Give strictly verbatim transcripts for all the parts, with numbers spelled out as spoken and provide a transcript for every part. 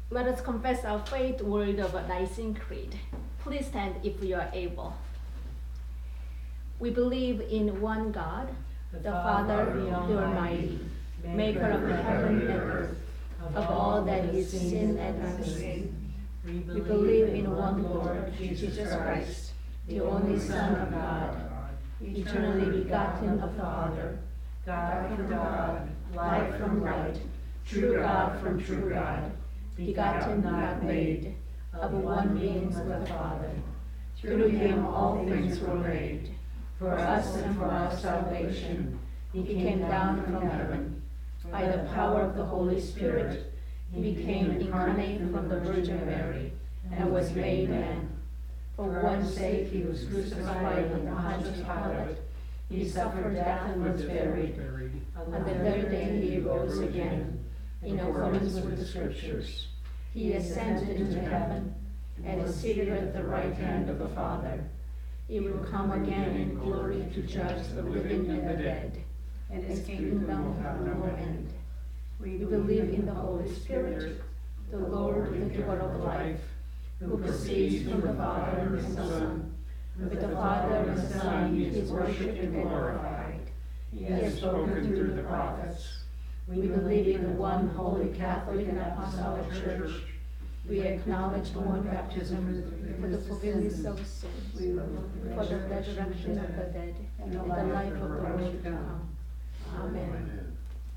Let us confess our faith word of a Nicene Creed. Please stand if you are able. We believe in one God, the Father, the Almighty, maker of heaven and earth, of all that is seen and unseen. We believe in one Lord, Jesus Christ, the only Son of God, eternally begotten of the Father, God from God, light from light, true God from true God, begotten, not made, of one being with the Father. Through him all things were made. For us and for our salvation, he came down from heaven. By the power of the Holy Spirit, he became incarnate from the Virgin Mary, and was made man. For one's sake he was crucified under Pontius Pilate. He suffered death and was buried. On the third day he rose again, in accordance with the Scriptures. He ascended into heaven, and is seated at the right hand of the Father. He will come again in glory to judge the living and the dead, and his kingdom will have no end. We believe in the Holy Spirit, the Lord, the giver of life, who proceeds from the Father and the Son. With the Father and the Son he is worshipped and glorified. He has spoken through the prophets. We believe in one holy Catholic and Apostolic Church. We acknowledge one baptism for the forgiveness of sins, for the resurrection of the dead, and the life of the world to come. Amen.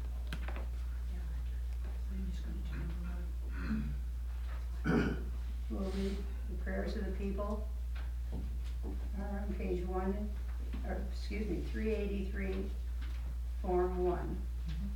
We'll read the prayers of the people. Uh, on page one, or excuse me, three eighty-three, form one.